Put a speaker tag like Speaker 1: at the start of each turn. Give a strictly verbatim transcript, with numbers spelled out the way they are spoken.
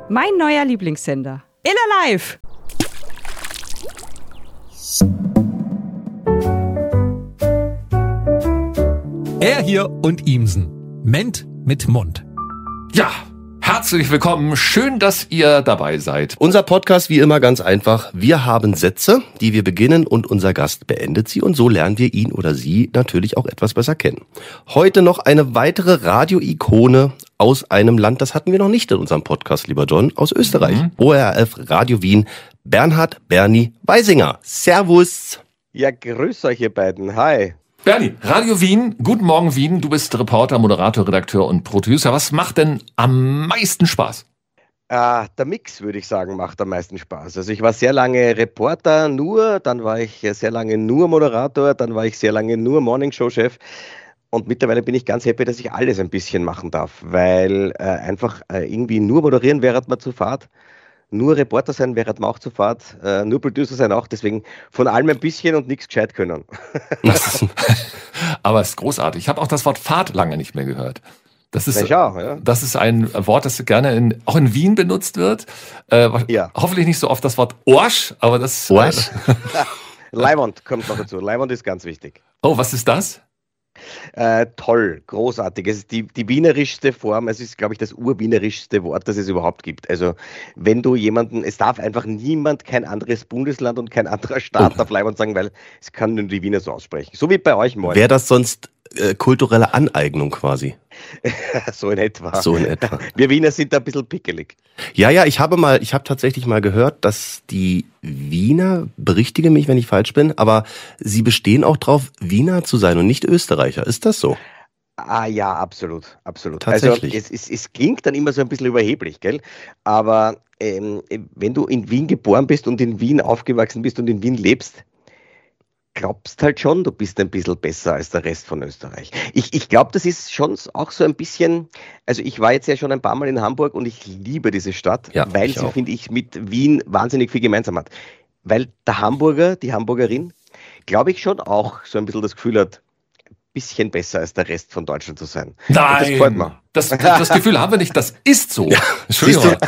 Speaker 1: Mein neuer Lieblingssender. Iller Live.
Speaker 2: Er hier und Ihmsen. Ment mit Mund.
Speaker 3: Ja, herzlich willkommen. Schön, dass ihr dabei seid.
Speaker 4: Unser Podcast wie immer ganz einfach. Wir haben Sätze, die wir beginnen und unser Gast beendet sie und so lernen wir ihn oder sie natürlich auch etwas besser kennen. Heute noch eine weitere Radio-Ikone aus einem Land, das hatten wir noch nicht in unserem Podcast, lieber John, aus Österreich. Mhm. O R F Radio Wien, Bernhard Bernie Weisinger. Servus.
Speaker 5: Ja, grüß euch ihr beiden. Hi.
Speaker 3: Bernie, Radio Wien, guten Morgen Wien, du bist Reporter, Moderator, Redakteur und Producer. Was macht denn am meisten Spaß?
Speaker 5: Äh, der Mix, würde ich sagen, macht am meisten Spaß. Also ich war sehr lange Reporter nur, dann war ich sehr lange nur Moderator, dann war ich sehr lange nur Morningshow-Chef und mittlerweile bin ich ganz happy, dass ich alles ein bisschen machen darf, weil äh, einfach äh, irgendwie nur moderieren wäre man zu fad. Nur Reporter sein wäre man auch zu fad, äh, nur Producer sein auch, deswegen von allem ein bisschen und nichts gescheit können.
Speaker 3: Aber es ist großartig. Ich habe auch das Wort Fahrt lange nicht mehr gehört. Das ist,
Speaker 5: ich auch, ja.
Speaker 3: Das ist ein Wort, das gerne in, auch in Wien benutzt wird. Äh,
Speaker 5: ja. Hoffentlich
Speaker 3: nicht so oft das Wort Orsch, aber das...
Speaker 4: Orsch?
Speaker 5: Äh, Leimond kommt noch dazu. Leimond ist ganz wichtig.
Speaker 3: Oh, was ist das?
Speaker 5: Äh, toll, großartig. Es ist die, die wienerischste Form, es ist, glaube ich, das urwienerischste Wort, das es überhaupt gibt. Also, wenn du jemanden, es darf einfach niemand, kein anderes Bundesland und kein anderer Staat
Speaker 4: oh.
Speaker 5: darf Leimond sagen, weil es kann nur die Wiener so aussprechen. So wie bei euch morgen.
Speaker 4: Wäre das sonst äh, kulturelle Aneignung quasi?
Speaker 5: So in etwa.
Speaker 4: So in etwa.
Speaker 5: Wir Wiener sind da ein bisschen pickelig.
Speaker 4: Ja, ja, ich habe mal, ich habe tatsächlich mal gehört, dass die Wiener, berichtige mich, wenn ich falsch bin, aber sie bestehen auch drauf, Wiener zu sein und nicht Österreicher. Ist das so?
Speaker 5: Ah ja, absolut, absolut.
Speaker 4: Tatsächlich.
Speaker 5: Also es, es, es klingt dann immer so ein bisschen überheblich, gell? Aber ähm, wenn du in Wien geboren bist und in Wien aufgewachsen bist und in Wien lebst, glaubst halt schon, du bist ein bisschen besser als der Rest von Österreich. Ich, ich glaube, das ist schon auch so ein bisschen, also ich war jetzt ja schon ein paar Mal in Hamburg und ich liebe diese Stadt,
Speaker 4: ja,
Speaker 5: weil sie, finde ich, mit Wien wahnsinnig viel gemeinsam hat. Weil der Hamburger, die Hamburgerin, glaube ich schon auch so ein bisschen das Gefühl hat, ein bisschen besser als der Rest von Deutschland zu sein.
Speaker 3: Nein,
Speaker 5: und das freut mich.
Speaker 3: Das, das Gefühl haben wir nicht, das ist so.
Speaker 4: Ja,
Speaker 3: Entschuldigung.